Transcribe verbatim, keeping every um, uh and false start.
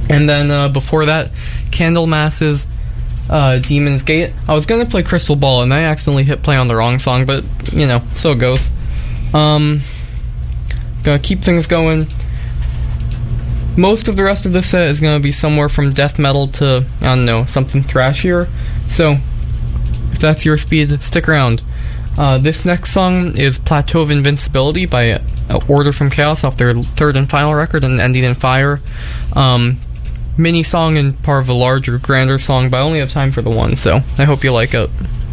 And then uh, before that, Candlemass's uh, Demon's Gate. I was going to play Crystal Ball, and I accidentally hit play on the wrong song, but, you know, so it goes. Um, gonna keep things going. Most of the rest of this set is going to be somewhere from death metal to, I don't know, something thrashier. So, if that's your speed, stick around. Uh, this next song is Plateau of Invincibility by uh, Order from Chaos off their third and final record, and Ending in Fire. Um, mini song and part of a larger, grander song, but I only have time for the one, so I hope you like it.